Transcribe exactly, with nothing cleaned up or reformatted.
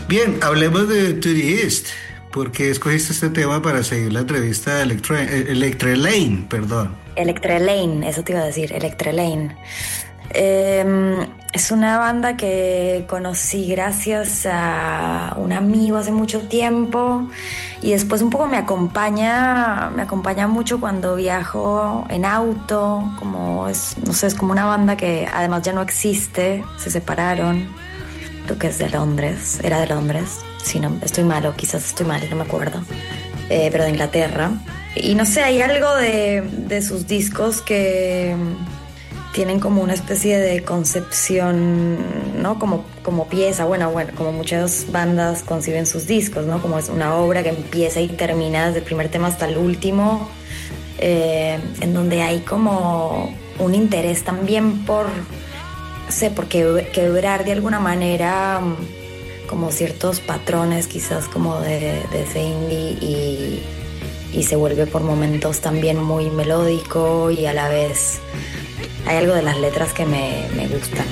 Bien, hablemos de To The East. ¿Por qué escogiste este tema para seguir la entrevista de Electra, eh, Electra Lane? Perdón. Electra Lane, eso te iba a decir, Electra Lane. Eh, es una banda que conocí gracias a un amigo hace mucho tiempo y después un poco me acompaña, me acompaña mucho cuando viajo en auto, como es, no sé, es como una banda que además ya no existe, se separaron, creo que es de Londres, era de Londres, si no, estoy mal o quizás estoy mal, no me acuerdo, eh, pero de Inglaterra. Y no sé, hay algo de, de sus discos que tienen como una especie de concepción, ¿no? Como, como pieza, bueno, bueno, como muchas bandas conciben sus discos, ¿no? Como es una obra que empieza y termina desde el primer tema hasta el último, eh, en donde hay como un interés también por, no sé, por que, quebrar de alguna manera como ciertos patrones quizás como de, de ese indie y, y se vuelve por momentos también muy melódico y a la vez hay algo de las letras que me, me gustan.